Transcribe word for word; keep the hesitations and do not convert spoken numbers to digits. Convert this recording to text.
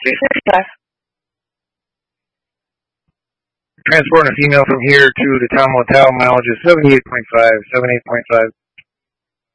Transporting a female from here to the town motel, mileage is seventy-eight point five, seventy-eight point five.